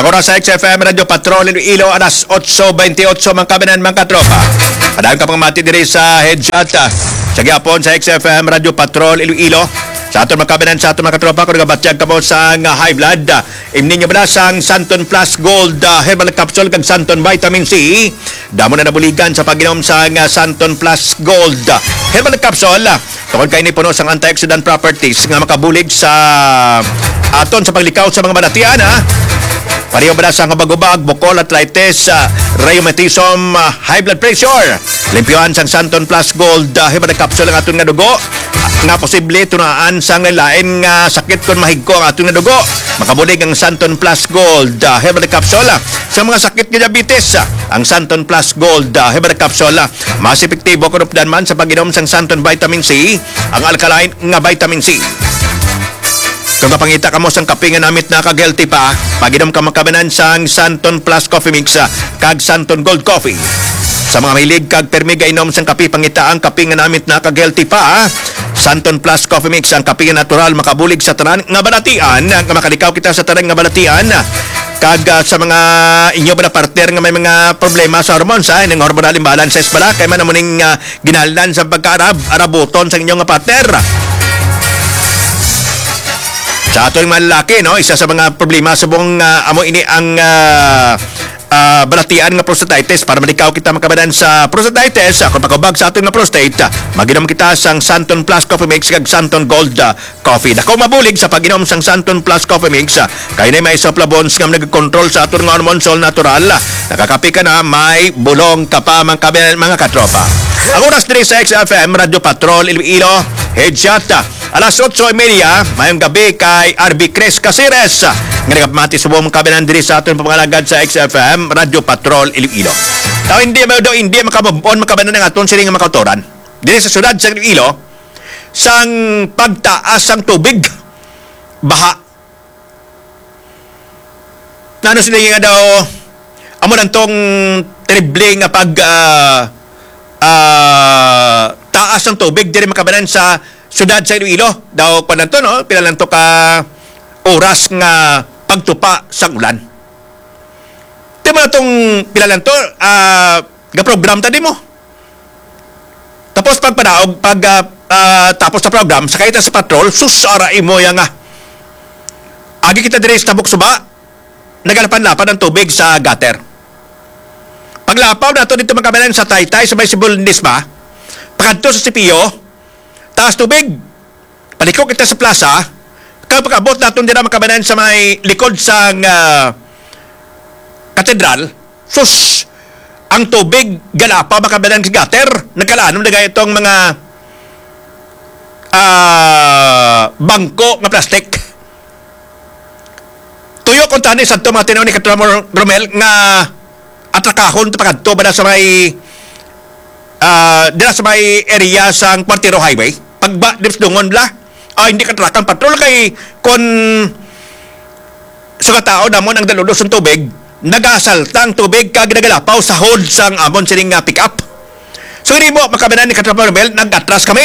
Ako na sa XFM Radio Patrol Iloilo alas 8:28 mga kabanan mga katropa. Padaan ka pang mati diri sa headshot sa gyapon sa XFM Radio Patrol Iloilo. Sa aton mga kabanan, sa aton mga katropa, kung nagabatyag ka mo sa high blood, imnin nyo ba na sang Santon Plus Gold Herbal Capsule kag Santon Vitamin C. Damo na nabuligan sa pag-inom sa Santon Plus Gold Herbal Capsule. Tungkol kayo ni puno sang antioxidant properties nga makabulig sa aton sa paglikaw sa mga banatian, Pariyo ba na sa kabagubag, bukol, arthritis, rheumatism, high blood pressure. Limpyoan sang Santon Plus Gold Herbal Capsule ang aton nga dugo. Nga posible tunaan sang lain nga sakit kung mahigko ang aton nga dugo. Makabulig ang Santon Plus Gold Herbal Capsule. Sa mga sakit nga diabetes, ang Santon Plus Gold Herbal Capsule mas epektibo kung updan man sa pag-inom sang Santon Vitamin C, ang alkaline nga vitamin C. Kung kapangita ka mo sang kape nga namit na kag-healthy pa, pag-inom ka makabanan sang Santon Plus Coffee Mix kag Santon Gold Coffee. Sa mga mahilig kag permi inom sang kape, pangita ang kape nga namit na kag-healthy pa, Santon Plus Coffee Mix, ang kape nga natural makabulig sa tanan nga balatian, nga makalikaw kita sa tanan nga balatian. Kag sa mga inyo ba na partner nga may mga problema sa hormones, ng hormonal imbalances bala, kay man namuning ginaldan sa pagka-arabuton sa inyong partner. Sa ato yung malalaki, isa sa mga problema sa buong amo ini ang balatian nga prostatitis. Para malikaw kita makabanan sa prostatitis, kung pakabag sa ato nga prostate, mag-inom kita sang Santon Plus Coffee Mix kag Santon Gold Coffee. Dako mabulig sa pag-inom sang Santon Plus Coffee Mix, kaya na may isoflavones nga nag-control sa ato nga hormone sol natural. Nakakapi ka na, may bulong ka pa mga katropa. Ang oras diri sa XFM Radio Patrol Iloilo, headshot. Alas 8:30, mayong gabi kay RB Cres Caceres. Nga nagapamati sa buong kabinan diri sa aton pamangalagad sa XFM Radio Patrol Iloilo. Tao hindi makamabon makabanan ng aton siring nga makautoran. Diri sa syudad sa Iloilo, sang pagtaas ang tubig, baha. Nano sila nga daw, amo lang tong terrible nga taas ng tubig diri makabanan sa syudad sa Iloilo. Daw pa nanto, pinalanto ka oras nga pagtupa sa ulan. Di mo na itong pinalanto, ga-program tadi mo. Tapos pagpanaog, tapos sa program, sakay ta sa patrol, susara imo yang agi kita diri sa tabok suba, nagalapan-lapan ng tubig sa gutter. Paglapaw na ito dito magkabalan sa Taytay, sa may Sibulindis ba, pagkanto sa Sipio, taas tubig. Paliko kita sa plaza. Kapag abot natin din na makabanan sa may likod sa katedral, sus, ang tubig galapa makabanan sa gutter. Nagkalanom na gaya itong mga bangko nga plastic. Tuyo kung tani sa ito mga tinaw ni Katramo Romel nga atrakahon pagkanto ba na sa may dila sa may area sa Cuartero Highway, pagba dips dungon bla, hindi ka trakan patrol kay kon sugatao namon ang dalulos ng tubig, nag-asalta ang tubig kag nagalapaw sa hold sang amon sining pick up. So hindi mo makabanan ni Katrapabel, nag-atras kami.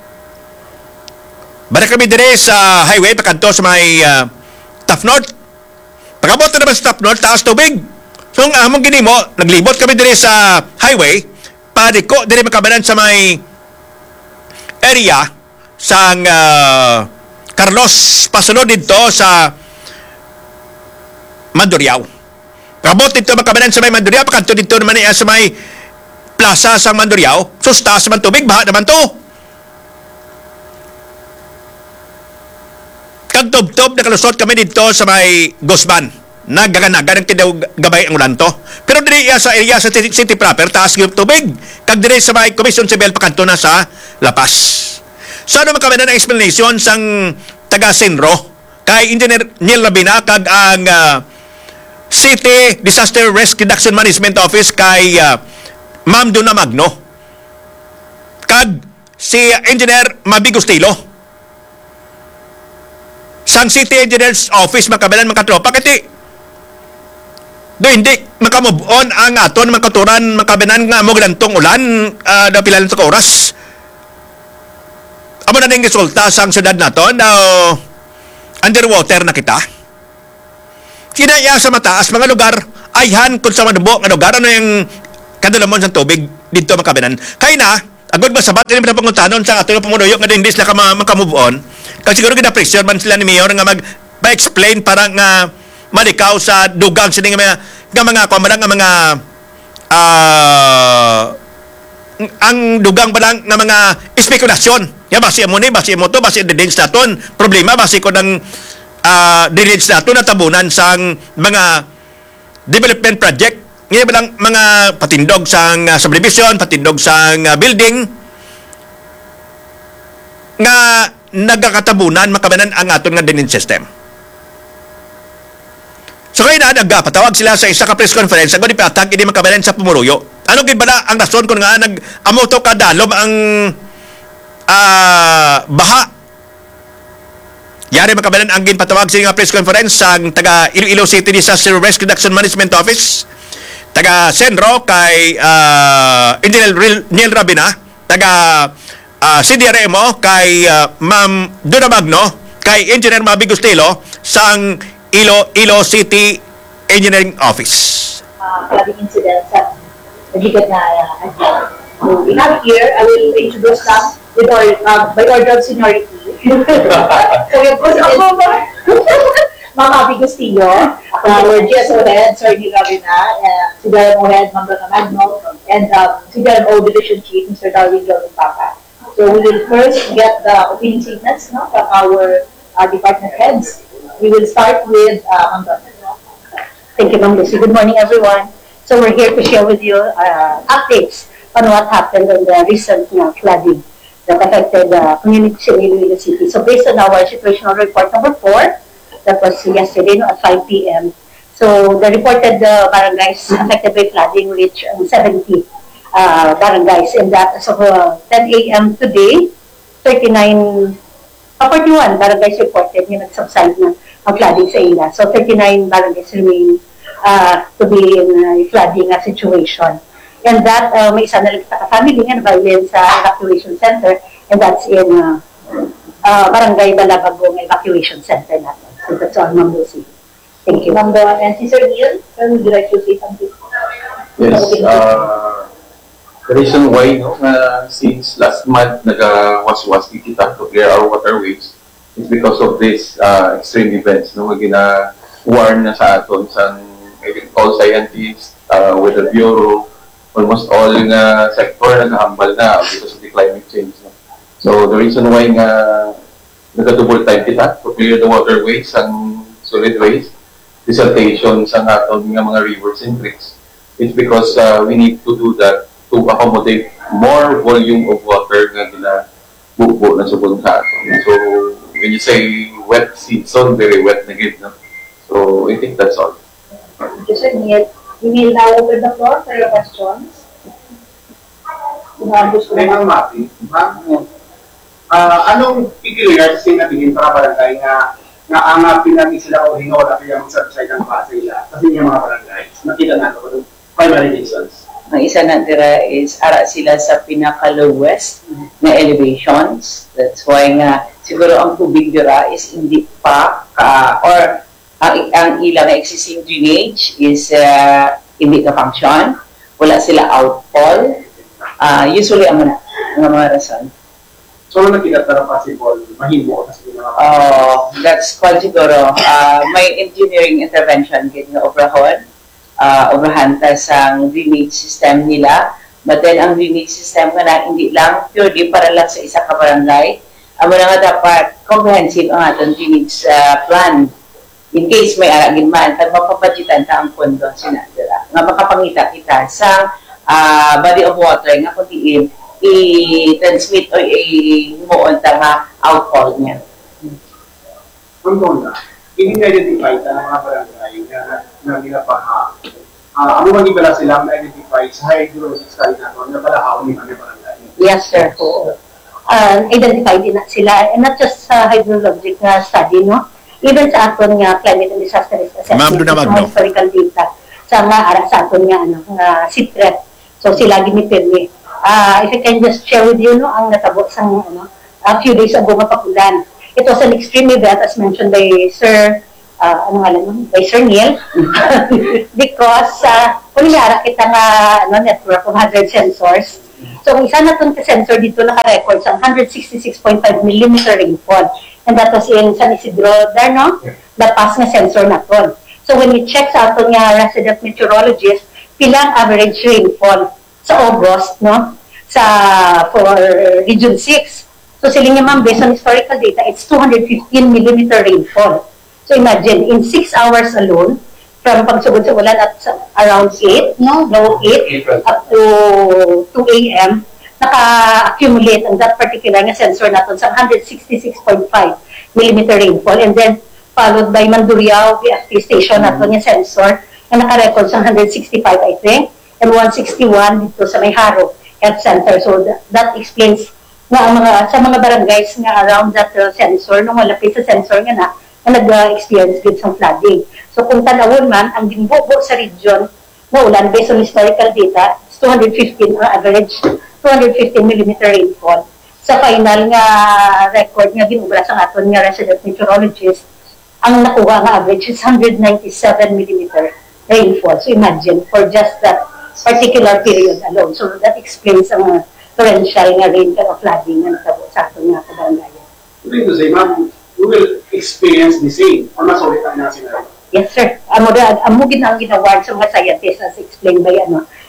Balik kami dire sa highway pakanto sa may Top North. Pagabot na naman sa Top North, taas tubig. So ang among ginimo, naglibot kami dire sa highway, padiko dire makabanan sa may area sang Carlos pasunod dito sa Mandurriao. Pagabot dito makabanan sa may Mandurriao, pakanto dito naman sa may plaza sa Mandurriao, sustas man tubig, baha naman to. Kagtob-tob nakalusot kami dito sa may Guzman. Nagaganaga ng tidaw gabay ang ulan to. Pero diri sa area sa city proper, taas yung tubig. Kag diri sa may Commission Civil pakanto na sa Lapas. So ano makabanan ang explanation sang taga-Senro kay Engineer Neil Labina kag ang City Disaster Risk Reduction Management Office kay Ma'am Duna Magno kag si Engineer Mabi Gustilo sang City Engineer's Office makabanan makatropa kiti do hindi makamove on ang aton makaturan makabanan nga mo gantong ulan daw pilan sa oras. Amo na ning resulta sang syudad naton underwater na kita. kinaya sa mataas mga lugar ayhan kung sa manubo nga lugar ano yung kadalamon sa tubig dito makabinan. Kaya na, agad ba sabat ini pangutanon sa ato pumunuyo nga hindi sila makamove on. Kasi siguro gina-pressure man sila ni Mayor nga mag-explain para nga malikaw sa dugang sila nga mga kumalang nga mga ang dugang pa lang nga mga espekulasyon. Ya basi mo ni, basi mo to, basi didins naton. Problema basi ko ng didins naton na tabunan sang mga development project. Ngayon ba lang mga patindog sang subdivision, patindog sang building nga nagkakatabunan makabanan ang aton nga dinin system. So ngayon na nagpatawag sila sa isa ka press conference ang ipatag hindi makabanan sa pumuruyo. Ano gid ba ang rason kung nga nag-amoto ka dalom ang baha? Yari makabanan ang ginpatawag sa nga press conference sang taga Iloilo City Disaster Risk Reduction Management Office, taga Senro kay Engineer Niel Rabina, taga CDRMO kay Ma'am Duna Magno, kay Engineer Mabi Gustelo sang Iloilo City Engineering Office. Flooding incidents at nagigat na So we have here, I will introduce them with by order of seniority. So we have President Ma'am Abby Gustillo, our GSO Head, Sir Neil Ravina, CDRMO Head, Ma'am Dona Magno, and CDRMO Division Chief, Mr. Darwin Gilbert Papa. So we will first get the opinion statements from our department heads. We will start with Ma'am Dona. Thank you, Ma'am Lucy. Good morning, everyone. So we're here to share with you updates on what happened in the recent flooding that affected communities in Iloilo City. So based on our situational report number 4, that was yesterday at 5 p.m. So the reported barangays affected by flooding reached 70 barangays, and that as of 10 a.m. today, 41 barangays reported yung nag-subside na ang flooding sa ila. So 39 barangays remain to be in a flooding situation. And that may isa na family nga na sa evacuation center, and that's in Barangay Balabagong Evacuation Center natin. So that's all, Ma'am Lucy. Thank you. Ma'am Dona and Sir Neil, would you like to say something? Yes, the reason why, since last month nag-waswas kita to clear our waterways is because of this extreme events. Gina-warn na sa aton sa all scientists, weather bureau, almost all sector nag-hambal na because of the climate change. So the reason why nag-double time kita to clear the waterways and solid waste, desaltation sa aton mga rivers and creeks, it's because we need to do that to accommodate more volume of water na ginabubo na subong sa aton. So, when you say wet season, very wet na gid, no? So, I think that's all. Thank you, Sir Neil. We will now open the floor for your questions. Ma'am Mati, anong peculiar sa natingin para barangay nga angapin natin sila o hingaw na kaya mag-subside ng basa nila kasi yung mga barangay. Nakita natin ko yung primary reasons. Ang isa na tira is ara sila sa pinaka-lowest na elevations. That's why nga siguro ang tubig dira is hindi pa or ang ilang existing drainage is hindi ka-function. Wala sila outfall. Usually ang mga rason. So nakita tara possible mahimo kasi mga that's called siguro may engineering intervention gid nga obrahan ta sang drainage system nila, but then ang drainage system nga na hindi lang purely para lang sa isa ka barangay. Amo na nga dapat comprehensive ang atong drainage plan in case may aragin man tag mapabudgetan ta ang pondo sinadira nga makapangita kita sa body of water nga kundi i-transmit o i-muon ta nga outfall niya. Ang Dona, i-identify ta ng mga barangay na nila pa ano man ibala silang na-identify sa hydrologic study natin na balahaw ni mga barangay? Yes, sir. Identified din na sila, and not just sa hydrologic study, no? Even sa aton nga climate and disaster risk assessment, historical data, sa nga ara sa aton nga secret. So sila ginipirmi. If I can just share with you, no, ang natabo sang a few days ago mapakulan. It was an extreme event, as mentioned by Sir ano nga lang, by Sir Neil, because kunyara kita nga network of 100 sensors. So, isa na itong sensor dito naka-record sa 166.5 millimeter rainfall. And that was in San Isidro, there, no? The past nga sensor na to. So, when we check sa ato nga resident meteorologist, pilang average rainfall sa August, no? For Region 6. So, sila nga ma'am, based on historical data, it's 215 millimeter rainfall. So, imagine, in 6 hours alone, from pagsugod sa ulan at around 8, no? Low 8 up to 2 a.m., naka-accumulate ang that particular nga sensor natin sa 166.5 millimeter rainfall. And then, followed by Mandurriao VFT station natin nga sensor na naka-record sa 165, I think, and 161 dito sa Mayharo Health Center. So, that explains na sa mga barangays nga around that sensor, nung malapit sa sensor nga na nag-experience din sa flooding. So kung tanawon man, ang ginbubo sa region na ulan based on historical data, is 215 average 215 millimeter rainfall. Sa final nga record nga ginubra sa aton nga resident meteorologist, ang nakuha nga average is 197 millimeter rainfall. So imagine, for just that particular period alone. So that explains ang torrential nga rain o flooding nga natabo sa aton nga kabarangayan. Ito to say, ma'am, we will experience the same or mas ulit ang scenario. Yes, sir. Amo ang ginaward sa mga scientists as explained by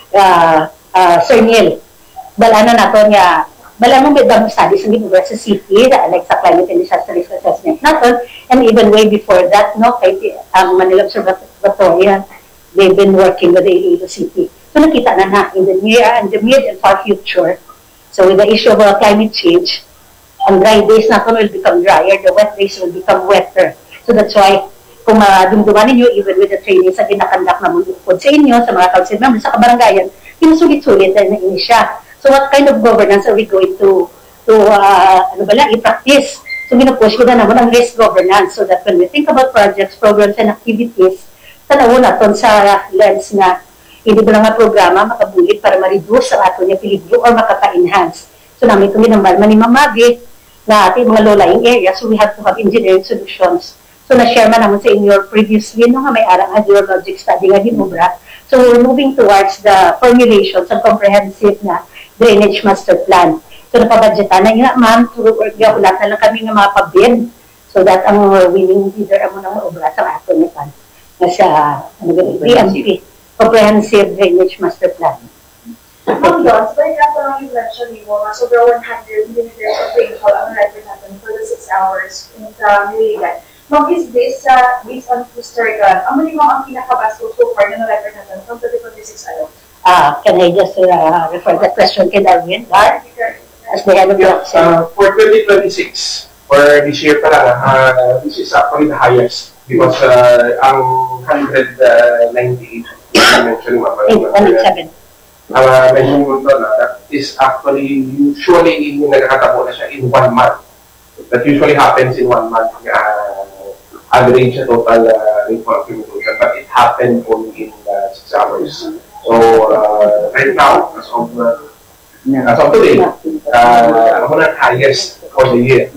Sir Neil. Bala na nato nga, bala mo may damo studies ang ginagawa sa city, like sa climate and disaster risk assessment natin, and even way before that, no, kay Manila Observatory, they've been working with the Iloilo City. So nakita na in the near and the mid and far future. So with the issue of climate change, ang dry days natin will become drier, the wet days will become wetter. So that's why, kung dumduman ninyo, even with the training sa ginakandak na mundukod sa inyo, sa mga council members, sa kabarangayan, pinusulit-sulit na ini siya. So what kind of governance are we going to i-practice? So pinupush ko na naman ang risk governance so that when we think about projects, programs, and activities, tanaw natin sa lens na hindi ba nga programa makabulit para ma-reduce ang ato niya peligro or makaka-enhance. So namin itong ginambalman ni Mamagi na ating mga low-lying areas, so we have to have engineering solutions. So na-share man naman sa inyo previously nung may arang hydrologic study nga ginubra. So we're moving towards the formulations ng comprehensive na drainage master plan. So napabudgetan na nga ma'am, ulat na lang kami nga mga pabid so that ang winning leader mo nang maobra sa ato ni Pan na sa DMP, Comprehensive Drainage Master Plan. Ma'am Dons, for example, you mentioned mo, sobra 100 millimeters of rainfall ang record natin for the 6 hours in Miligan. Ma'am, is this based on historical? Ano naman ang pinakabasto so far na record natin from 2026 ano? Can I just refer the question kay Darwin? As the head of the For 2026, for this year pa lang, this is actually the highest because ang 198 mentioned mo, 817. mention mo doon, that is actually usually yung nagkakatabo na siya in 1 month. That usually happens in 1 month. Average na total rainfall accumulation, but it happened only in 6 hours. So right now, as of today, ako na highest for the year.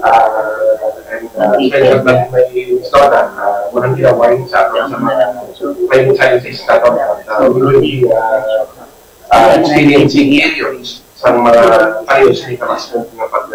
And medyo may store na, walang ginawa yung sa mga climate sciences na ito. We will be experiencing areas sa mga ayos na ikamasyon na pag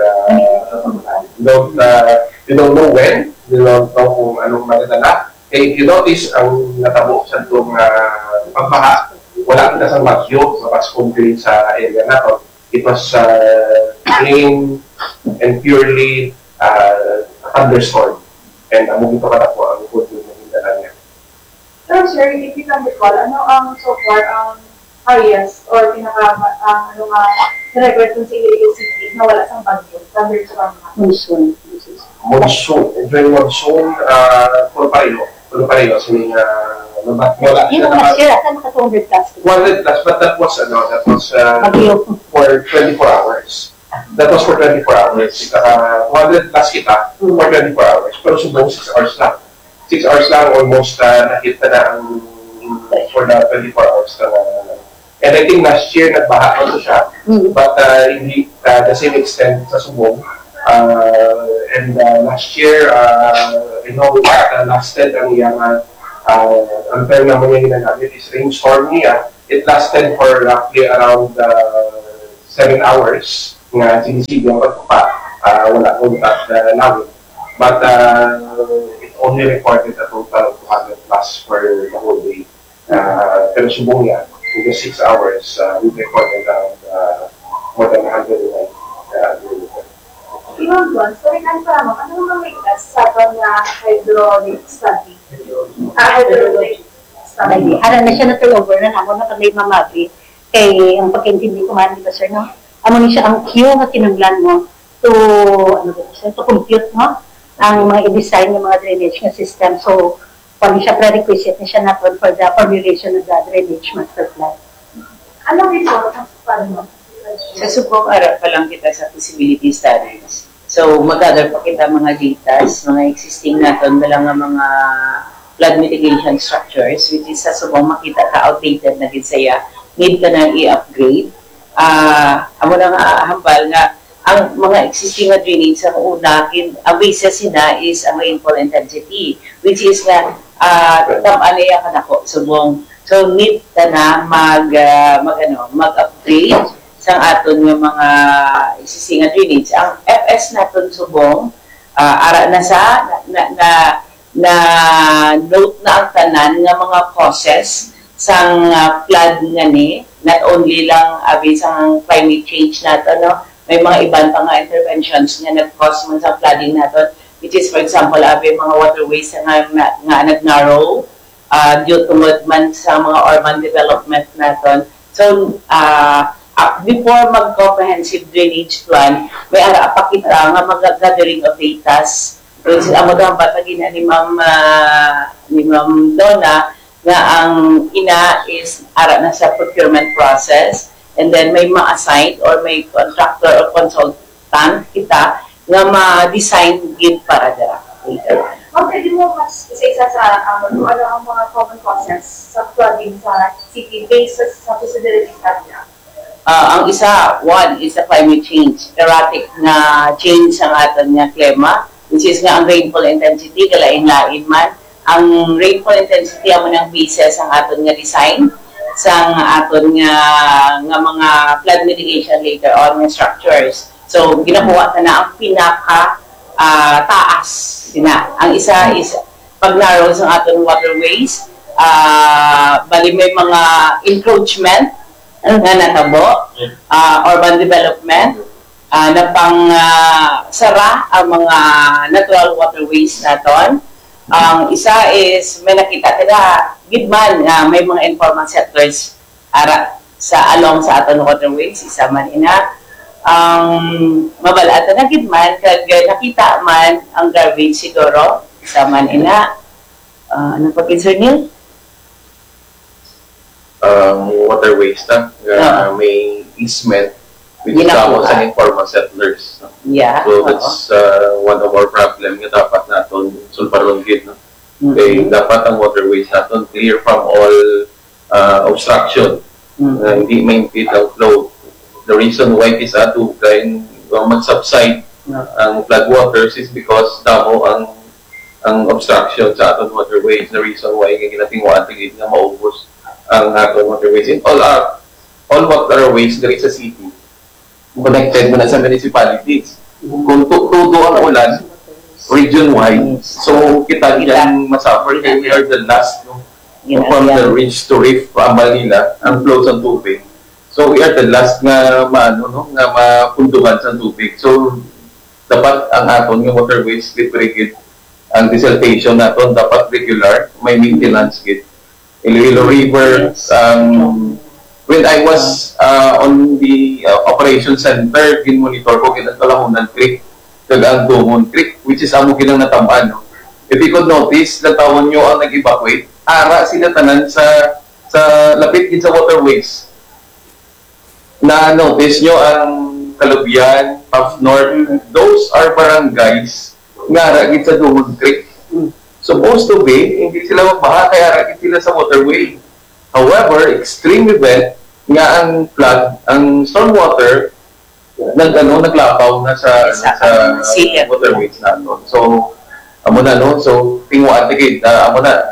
you don't know when, you don't know kung anong magdala. If you notice, ang natabo sa itong pagbaha, wala kita sa bagyo, mas complete sa area na ito. It was plain and purely thunderstorm. And ang mugito ka na po ang good yung naging niya. So, sir, if you can recall, ano ang so far ang highest or na-record kung sa Iloilo City na wala sang bagyo, thunderstorm na? Monsoon. During monsoon, puro pareho, sining wala. Yung last year, ata naka 200 plus. 100 plus, but that was for 24 hours. That was for 24 hours. 100 plus kita for 24 hours. Pero subong 6 hours lang. 6 hours lang, almost na-hit na ang for the 24 hours na. And I think last year nagbaha also siya, but hindi the same extent sa subong. And last year, you know, lasted ang iyang ang term naman niya ginagamit is rainstorm niya. It lasted for roughly around 7 hours nga sinisig yung pagpupa. Wala kong namin. But it only recorded a total of 200 plus for the whole day. Pero subong niya, in the 6 hours, we recorded around more than 109. Iwan doon, so rin ang tama, ano naman may sa na hydraulic study? Hydraulic study. Ano na siya na turnover na ako na kami mamabi. Kay ang pagkaintindi ko man, di ba sir, no? Amo ni siya ang cue na tinanglan mo to, ano ba siya, to compute, no? Ang mga i-design ng mga drainage na system. So, kung siya prerequisite na siya natin for the formulation of the drainage master plan. Ano rin po, paano? Sa subong araw pa lang kita sa feasibility studies. So, mag-gather pa kita mga data, mga existing natin na nga mga flood mitigation structures, which is sa subong makita ka outdated na din saya, need ka na i-upgrade. Amo na nga hambal nga, ang mga existing na drainage sa una, ang basis na is ang rainfall intensity, which is nga, tamaan ka na ko, subong. So, need ka na mag-upgrade sa aton ng mga existing na drainage. Ang FS naton subong, ara na sa na note na ang tanan ng mga causes sang flood nga ni, not only lang sang climate change nato, no? May mga ibang pa nga interventions nga nag-cause man sa flooding nato, which is for example mga waterways nga nag-narrow due to man sa mga urban development naton. So before mag-comprehensive drainage plan, may ara pa kita nga mag-gathering of data. So, amo daw batagin ni Ma'am Donna nga ang ina is ara na sa procurement process, and then may ma-assign or may contractor or consultant kita nga ma-design gid para dira later. Okay, di mo mas isa sa ano ang mga common causes sa flooding sa city basis sa feasibility study? Ang isa, one is the climate change, erratic na change ang aton nga klima, which is nga ang rainfall intensity, kalain-lain man. Ang rainfall intensity amo ng basis ang aton nga design sa aton nga mga flood mitigation later on nga structures. So, ginakuha na ang pinaka taas. Ang isa is pag-narrow sa aton waterways, bali may mga encroachment nga natabo, urban development, na pang sara ang mga natural waterways naton. Ang isa is may nakita kita gidman may mga informal settlers ara sa along sa aton waterways, isa man ina mabalata na gidman kag nakita man ang garbage siguro, isa man ina ano pa concern niyo? Waterways na may easement which is sa informal settlers. No? Yeah. So that's one of our problem nga dapat natin sulparon gid, no? Okay, dapat ang waterways natin clear from all obstruction. Hindi ma-impede ang flow. The reason why isa to mag-subside ang floodwaters is because damo ang obstruction sa aton waterways. The reason why ginatingwa tigid nga maubos ang aton waterways in all waterways there is a city connected mo na sa municipalities. Kung tudo ang ulan region-wide, so kita diyan masuffer. We are the last from the ridge to reef Manila ang flow sa tubig. So we are the last nga nga mapunduhan sa tubig. So dapat ang aton nga waterways liquid ang desiltation naton dapat regular, may maintenance gid. Iloilo River, when I was on the operation center, ginmonitor ko kinatalahunan creek, kag ang Dumon Creek, which is amo kinang natabaan. No? If you could notice, natawon nyo ang nag-evacuate, ara sila tanan sa lapit din sa waterways. Na-notice nyo ang Kalubian, Puff North, those are barangays nga ara gid sa Dumon Creek. Supposed to be, hindi sila magbaha, kaya rakit sila sa waterway. However, extreme event, nga ang flood, ang stormwater, naglapaw na sa waterways natin. So, amo na no, so tingwa atigid amo na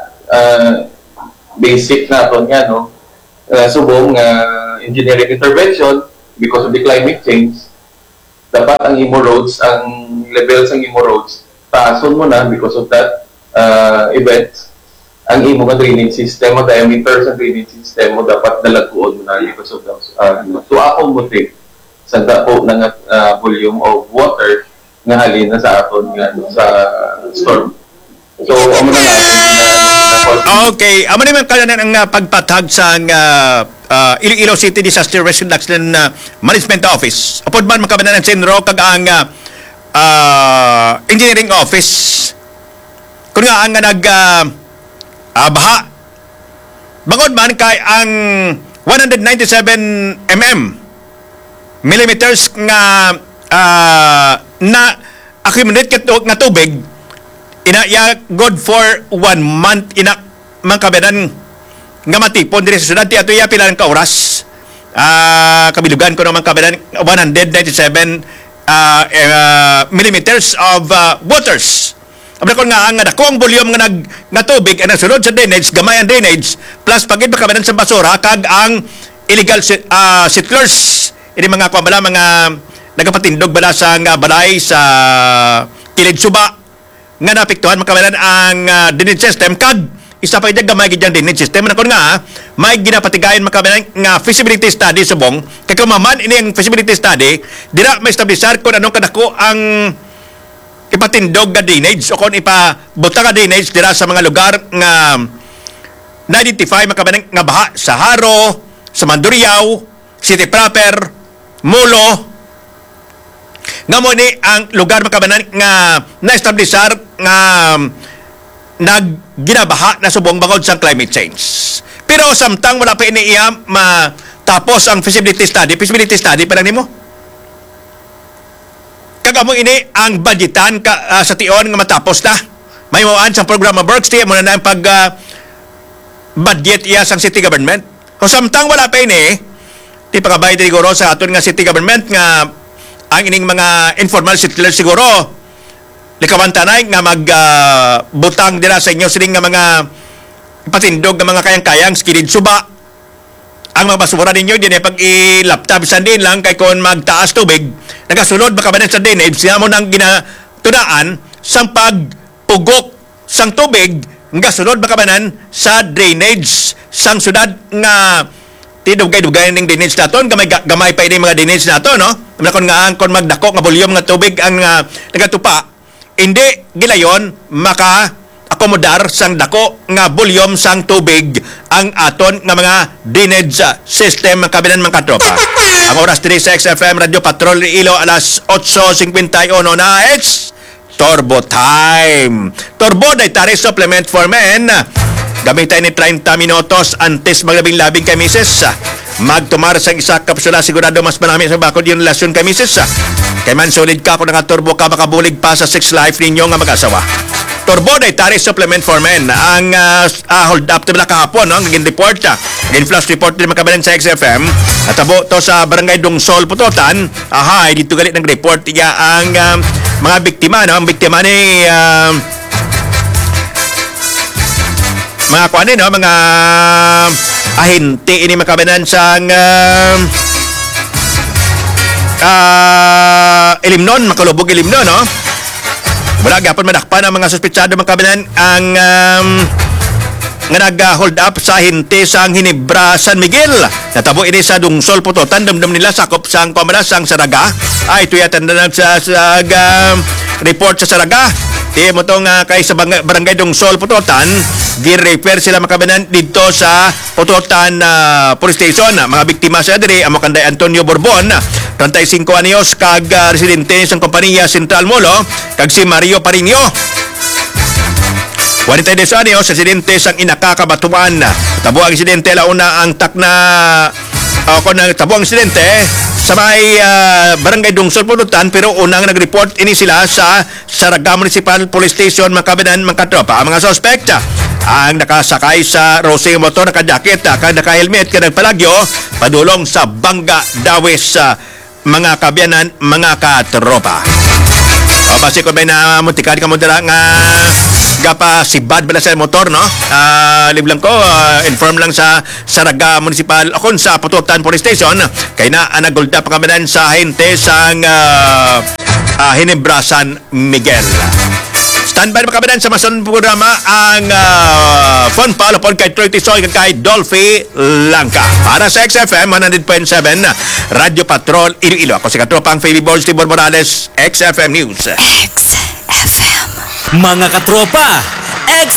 basic na to niya no, subong engineering intervention because of the climate change. Dapat ang imo roads, ang levels ng imo roads taason mo na because of that event. Ang imo nga drainage system, ang diameter sa drainage system mo dapat dalaguon mo na because of those to accommodate sa dako ng volume of water nga halin na sa aton nga sa storm. So amo na Okay, amo naman kanan ang pagpatag sa Iloilo City Disaster Risk Reduction Management Office. Upod man makabanan ng Senro kag ang engineering office. Kung nga ang baha. Bangod man kay ang 197 millimeters nga na accumulate nga tubig ina good for 1 month ina mangkabenan nga matipon diri sa syudad ti ato ya pila ka oras kabilugan ko naman kabenan 197 millimeters of waters. Abra kon nga ang dako ang volume nga tubig ang nasulod sa drainage, gamay ang drainage plus pagid makabenan sa basura kag ang illegal settlers ini mga kuambala mga nagapatindog bala sa balay sa kilid suba nga naapektuhan makabelan ang drainage system kag isa pa gamay gid ang drainage system na kon nga may ginapatigayon makabelan nga feasibility study subong kay kumaman ini ang feasibility study dira may establisar kung anong kadako ang ipatindog nga drainage o kung ipabuta nga drainage dira sa mga lugar nga na-identify makabelan nga baha sa Haro, sa Mandurriao, City Proper, Molo nga mo ni ang lugar makabanan nga na-establisar nga nagginabaha na subong bangod sa climate change. Pero samtang wala pa iniiya matapos ang feasibility study pa lang nimo. Kagamo ini ang budgetan sa tion nga matapos na. May mawaan sa programa works mo na ang pag budget iya sang city government. O samtang wala pa ini, di pagabay siguro sa aton nga city government nga ang ining mga informal settlers siguro likawantanay nga magbutang dira sa inyo sining nga mga patindog nga mga kayang-kayang skilid suba ang mga basura ninyo din pag ilaptab sa din lang kay kon magtaas tubig nagasulod baka ba sa drainage siya mo nang ginatunaan sang pagpugok sang tubig nga sulod baka banan sa drainage sang syudad nga tidugay-dugay ning drainage naton gamay pa ini mga drainage nato no kon nga kon magdako nga volume nga tubig ang nagatupa hindi gilayon maka akomodar sang dako nga volume sang tubig ang aton nga mga drainage system kabinan mga katropa. Ang oras diri sa XFM Radio Patrol Iloilo alas 8:51 na it's Turbo Time. Turbo Dietary Supplement for Men. Gamitin ni 30 minutos antes maglabing-labing kay Mrs. Magtumar sa isa kapsula sigurado mas marami sa bakod yung relasyon kay Mrs. Kay man solid ka kung nakaturbo ka makabulig pa sa sex life ninyo nga mag-asawa. Turbo Dietary Supplement for Men. Ang hold up to kahapon, no? Naging report, naging flash report din makabalan sa XFM. Natabo to sa Barangay Dungsol, Putotan. Dito galit ng report niya ang mga biktima, no? Ang biktima ni mga kuan no? Mga ahinti ini makabalan sa Ilimnon, makalubog Ilimnon, no? Wala gapon madakpan ang mga suspetsado makabalan ang nga nag-hold up sa hinti sang Hinebra San Miguel. Natabo ini sa Dungsol Putotan, damdam nila sakop sang pamala sang Saraga. Ito yatan na sa report sa Saraga. Di mo itong kay sa Barangay Dungsol Putotan, gi-refer sila makabanan dito sa Putotan Police Station. Mga biktima sa diri, ang Makanday Antonio Borbon, 35 anyos, kag residente sa kompanya Central Molo, kag si Mario Parinio. 42 anyos, residente sang Inakakabatuan. Tabo ang residente, launa ang takna tabo ang residente sa may Barangay Dungsol Putotan, pero unang nag-report ini sila sa Saraga Municipal Police Station, makabanan makatropa. Ang mga suspect ang nakasakay sa rosing motor, naka-jacket, naka-helmet, nagpalagyo, padulong sa Bangga, Dawes, mga kabyanan, mga katropa. Basi kung may namuntikan ka mo dala nga gapa si bad bala sa motor, no? Liblang ko, inform lang sa Saraga Municipal o kung sa Pututan Police Station kay na anagulda pa kami sa hinte sang Hinebra San Miguel. Standby na kami sa masunod programa ang phone call upon kay Troy Tisoy kay Dolphy Langka. Para sa XFM 100.7 Radyo Patrol Iloilo. Ako si Katropang Fabi Balls, Tibor Morales, XFM News. XFM. Mga katropa,